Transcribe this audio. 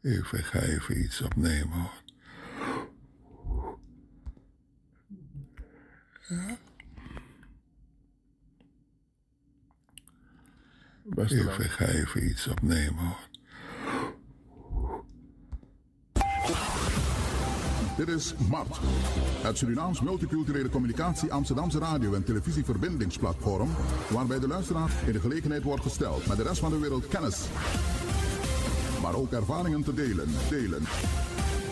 Ik ga even iets opnemen hoor. Ja. Ik ga even iets opnemen hoor. Dit is MART, het Surinaams Multiculturele Communicatie Amsterdamse radio- en televisieverbindingsplatform, waarbij de luisteraar in de gelegenheid wordt gesteld met de rest van de wereld kennis, maar ook ervaringen te delen.